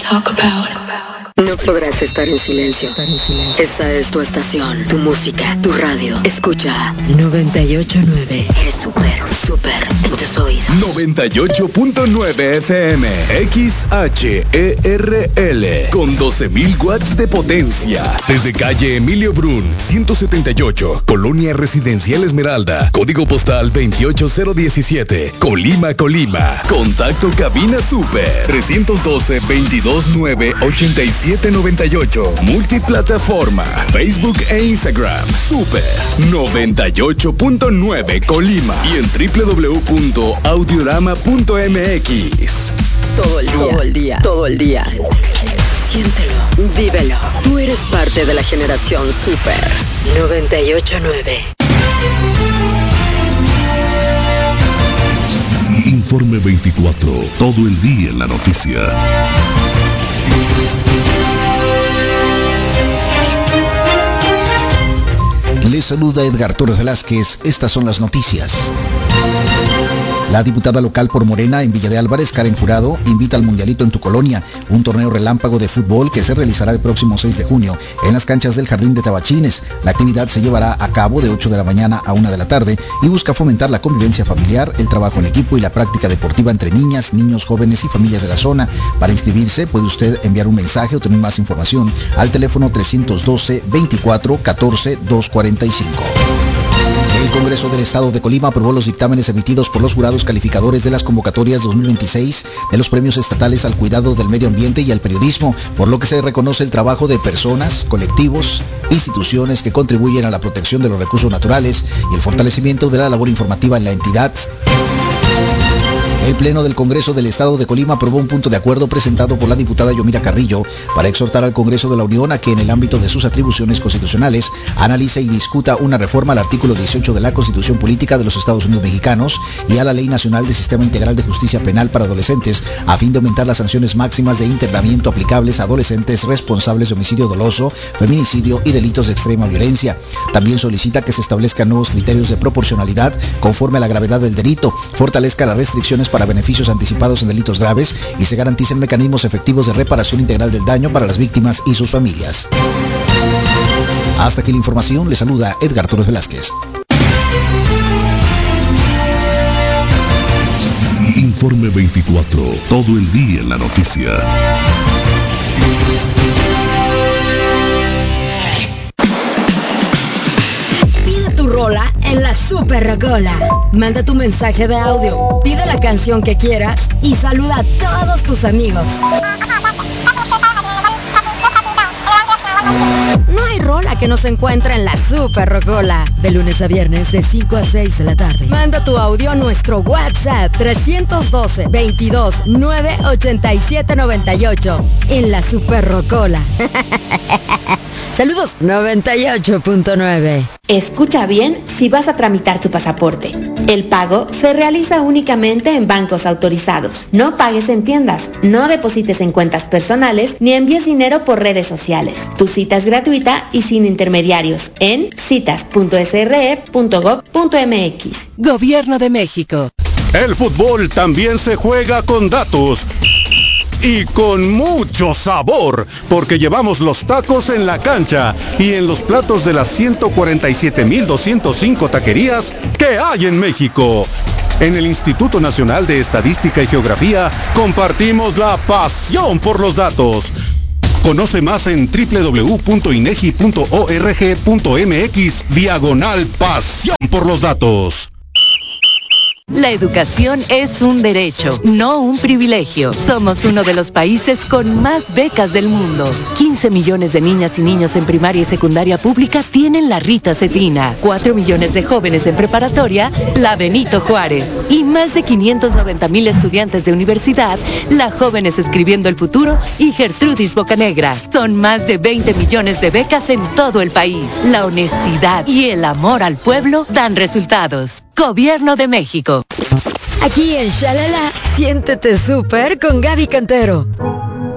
talk about. No podrás estar en silencio. Esta es tu estación, tu música, tu radio. Escucha 98.9. Eres súper en tus oídos. 98.9 FM XHERL con 12.000 watts de potencia. Desde calle Emilio Brun, 178, Colonia Residencial Esmeralda, código postal 28017, Colima. Contacto cabina super 312-229-8798. Multiplataforma, Facebook e Instagram. Super 98.9 Colima y en www.audiorama.mx. Todo el día. Siéntelo, vívelo. Tú eres parte de la generación Super 98.9. Informe 24, todo el día en la noticia. Les saluda Edgar Torres Velázquez. Estas son las noticias. La diputada local por Morena en Villa de Álvarez, Karen Jurado, invita al Mundialito en tu Colonia, un torneo relámpago de fútbol que se realizará el próximo 6 de junio en las canchas del Jardín de Tabachines. La actividad se llevará a cabo de 8 de la mañana a 1 de la tarde y busca fomentar la convivencia familiar, el trabajo en equipo y la práctica deportiva entre niñas, niños, jóvenes y familias de la zona. Para inscribirse puede usted enviar un mensaje o tener más información al teléfono 312 24 14 245. El Congreso del Estado de Colima aprobó los dictámenes emitidos por los jurados calificadores de las convocatorias 2026 de los premios estatales al cuidado del medio ambiente y al periodismo, por lo que se reconoce el trabajo de personas, colectivos, instituciones que contribuyen a la protección de los recursos naturales y el fortalecimiento de la labor informativa en la entidad. El Pleno del Congreso del Estado de Colima aprobó un punto de acuerdo presentado por la diputada Yomira Carrillo para exhortar al Congreso de la Unión a que en el ámbito de sus atribuciones constitucionales analice y discuta una reforma al artículo 18 de la Constitución Política de los Estados Unidos Mexicanos y a la Ley Nacional de Sistema Integral de Justicia Penal para Adolescentes a fin de aumentar las sanciones máximas de internamiento aplicables a adolescentes responsables de homicidio doloso, feminicidio y delitos de extrema violencia. También solicita que se establezcan nuevos criterios de proporcionalidad conforme a la gravedad del delito, fortalezca las restricciones para beneficios anticipados en delitos graves y se garanticen mecanismos efectivos de reparación integral del daño para las víctimas y sus familias. Hasta aquí la información, le saluda Edgar Torres Velázquez. Informe 24, todo el día en la noticia. Rola en la Super Rocola. Manda tu mensaje de audio, pide la canción que quieras y saluda a todos tus amigos. No hay rola que no se encuentre en la Super Rocola. De lunes a viernes de 5 a 6 de la tarde. Manda tu audio a nuestro WhatsApp 312-22-987-98 en la Super Rocola. Saludos, 98.9. Escucha bien si vas a tramitar tu pasaporte. El pago se realiza únicamente en bancos autorizados. No pagues en tiendas, no deposites en cuentas personales ni envíes dinero por redes sociales. Tu cita es gratuita y sin intermediarios en citas.sre.gov.mx. Gobierno de México. El fútbol también se juega con datos. Y con mucho sabor, porque llevamos los tacos en la cancha y en los platos de las 147.205 taquerías que hay en México. En el Instituto Nacional de Estadística y Geografía compartimos la pasión por los datos. Conoce más en www.inegi.org.mx/pasión por los datos. La educación es un derecho, no un privilegio. Somos uno de los países con más becas del mundo. 15 millones de niñas y niños en primaria y secundaria pública tienen la Rita Cetrina. 4 millones de jóvenes en preparatoria, la Benito Juárez. Y más de 590,000 estudiantes de universidad, la Jóvenes Escribiendo el Futuro y Gertrudis Bocanegra. Son más de 20 millones de becas en todo el país. La honestidad y el amor al pueblo dan resultados. Gobierno de México. Aquí en Shalala, siéntete súper con Gaby Cantero.